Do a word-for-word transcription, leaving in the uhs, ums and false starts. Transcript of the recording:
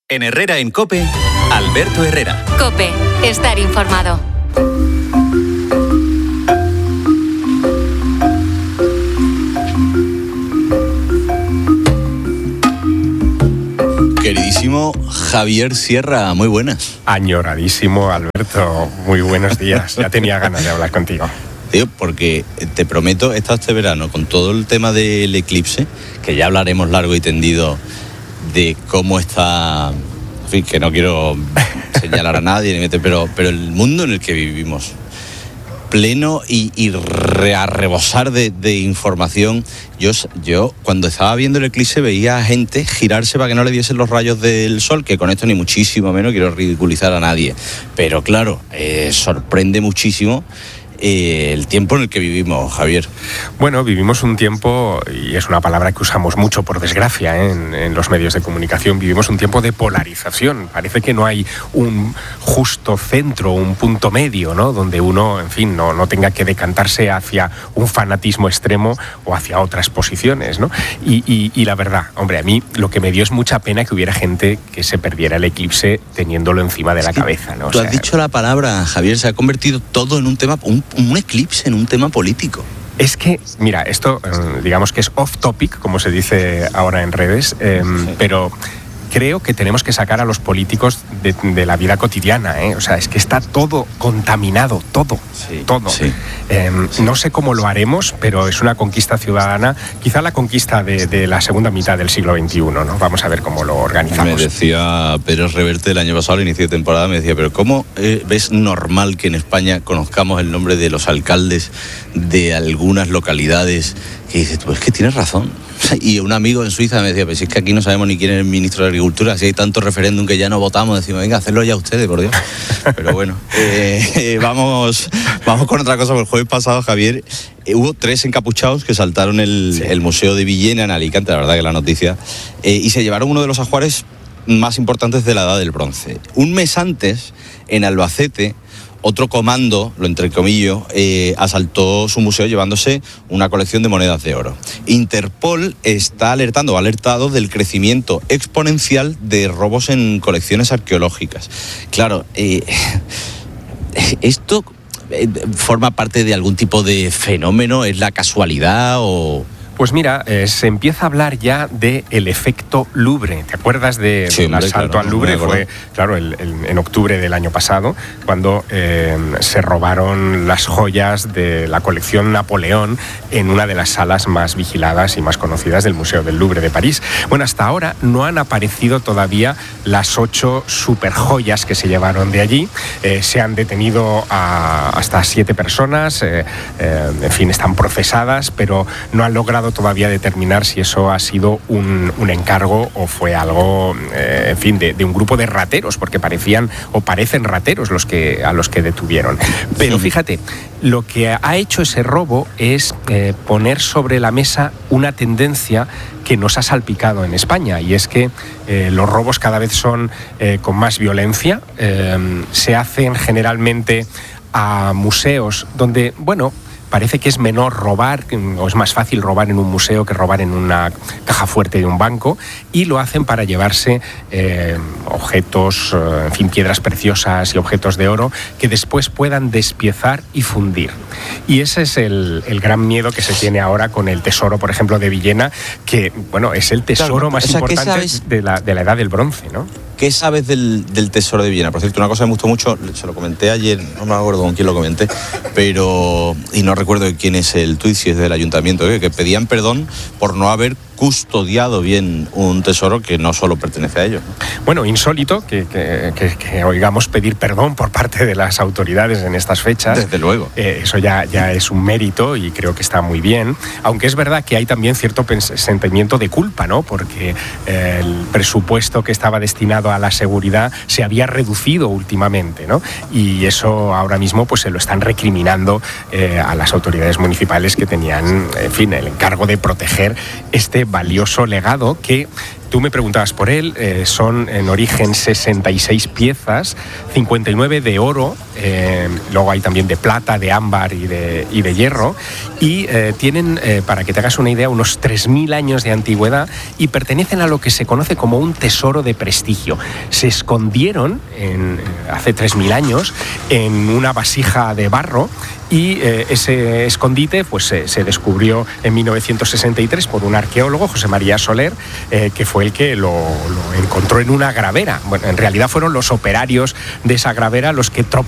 En Herrera en COPE, Alberto Herrera. COPE, estar informado. Queridísimo Javier Sierra, muy buenas. Añoradísimo Alberto, muy buenos días. Ya tenía ganas de hablar contigo. Tío, porque te prometo, he estado este verano con todo el tema del eclipse, que ya hablaremos largo y tendido de cómo está, en fin, que no quiero señalar a nadie, pero, pero el mundo en el que vivimos, pleno y, y re, a rebosar de, de información. Yo, yo cuando estaba viendo el eclipse veía a gente girarse para que no le diesen los rayos del sol, que con esto ni muchísimo menos quiero ridiculizar a nadie, pero claro, eh, sorprende muchísimo Eh, el tiempo en el que vivimos, Javier. Bueno, vivimos un tiempo, y es una palabra que usamos mucho por desgracia, ¿eh? en, en los medios de comunicación, vivimos un tiempo de polarización. Parece que no hay un justo centro, un punto medio, ¿no? Donde uno, en fin, no, no tenga que decantarse hacia un fanatismo extremo o hacia otras posiciones, ¿no? Y, y, y la verdad, hombre, a mí lo que me dio es mucha pena que hubiera gente que se perdiera el eclipse teniéndolo encima de la sí, cabeza, ¿no? O tú sea, has dicho la palabra, Javier, se ha convertido todo en un tema, un un eclipse en un tema político. Es que, mira, esto digamos que es off topic, como se dice ahora en redes, eh, sí. pero creo que tenemos que sacar a los políticos de, de la vida cotidiana, ¿eh? O sea, es que está todo contaminado, todo, sí, todo. Sí. Eh, sí. No sé cómo lo haremos, pero es una conquista ciudadana, quizá la conquista de, de la segunda mitad del siglo veintiuno, ¿no? Vamos a ver cómo lo organizamos. Me decía Pedro Reverte el año pasado, al inicio de temporada, me decía, pero ¿cómo eh, ves normal que en España conozcamos el nombre de los alcaldes de algunas localidades? Que dices, pues que tienes razón. Y un amigo en Suiza me decía, pues si es que aquí no sabemos ni quién es el ministro de Agricultura, si hay tanto referéndum que ya no votamos, decimos, venga, hacedlo ya ustedes, por Dios. Pero bueno, eh, eh, vamos, vamos con otra cosa. El jueves pasado, Javier, eh, hubo tres encapuchados que saltaron el, sí. el Museo de Villena en Alicante, la verdad que la noticia, eh, y se llevaron uno de los ajuares más importantes de la Edad del Bronce. Un mes antes, en Albacete, otro comando, lo entrecomillo, eh, asaltó su museo llevándose una colección de monedas de oro. Interpol está alertando, ha alertado del crecimiento exponencial de robos en colecciones arqueológicas. Claro, eh, ¿esto eh, forma parte de algún tipo de fenómeno? ¿Es la casualidad o...? Pues mira, eh, se empieza a hablar ya del efecto Louvre. ¿Te acuerdas de, sí, del asalto claro, al Louvre? Fue, claro, el, el, en octubre del año pasado, cuando eh, se robaron las joyas de la colección Napoleón en una de las salas más vigiladas y más conocidas del Museo del Louvre de París. Bueno, hasta ahora no han aparecido todavía las ocho superjoyas que se llevaron de allí. Eh, se han detenido a, hasta siete personas, eh, eh, en fin, están procesadas, pero no han logrado todavía determinar si eso ha sido un, un encargo o fue algo, eh, en fin, de, de un grupo de rateros, porque parecían o parecen rateros los que, a los que detuvieron. Pero fíjate, lo que ha hecho ese robo es eh, poner sobre la mesa una tendencia que nos ha salpicado en España, y es que eh, los robos cada vez son eh, con más violencia, eh, se hacen generalmente a museos donde, bueno, parece que es menor robar, o es más fácil robar en un museo que robar en una caja fuerte de un banco, y lo hacen para llevarse eh, objetos, eh, en fin, piedras preciosas y objetos de oro que después puedan despiezar y fundir. Y ese es el, el gran miedo que se tiene ahora con el tesoro, por ejemplo, de Villena, que, bueno, es el tesoro claro, más o sea, importante de la, de la Edad del Bronce, ¿no? ¿Qué sabes del, del tesoro de Villena? Por cierto, una cosa que me gustó mucho, se lo comenté ayer, no me acuerdo con quién lo comenté, pero, y no recuerdo quién es el tuit, si es del ayuntamiento, ¿eh? Que pedían perdón por no haber custodiado bien un tesoro que no solo pertenece a ellos, ¿no? Bueno, insólito que, que, que, que oigamos pedir perdón por parte de las autoridades en estas fechas. Desde luego. Eh, eso ya, ya es un mérito y creo que está muy bien, aunque es verdad que hay también cierto sentimiento de culpa, ¿no? Porque eh, el presupuesto que estaba destinado a la seguridad se había reducido últimamente, ¿no? Y eso ahora mismo pues se lo están recriminando eh, a las autoridades municipales que tenían, en fin, el encargo de proteger este valioso legado que tú me preguntabas por él, eh, son en origen sesenta y seis piezas, cincuenta y nueve de oro, eh, luego hay también de plata, de ámbar y de, y de hierro, y eh, tienen, eh, para que te hagas una idea, unos tres mil años de antigüedad y pertenecen a lo que se conoce como un tesoro de prestigio. Se escondieron en, hace tres mil años en una vasija de barro y eh, ese escondite pues, se, se descubrió en mil novecientos sesenta y tres por un arqueólogo, José María Soler, eh, que fue el que lo, lo encontró en una gravera. Bueno, en realidad fueron los operarios de esa gravera los que tropezaron